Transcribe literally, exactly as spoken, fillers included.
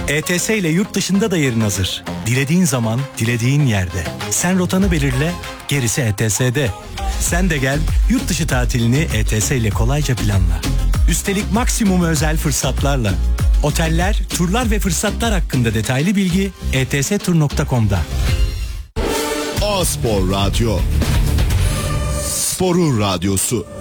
E T S ile yurt dışında da yerin hazır. Dilediğin zaman, dilediğin yerde. Sen rotanı belirle, gerisi E T S'de. Sen de gel, yurt dışı tatilini E T S ile kolayca planla. Üstelik maksimum özel fırsatlarla. Oteller, turlar ve fırsatlar hakkında detaylı bilgi e t s tur nokta com'da. A-Spor Radyo. Sporun radyosu.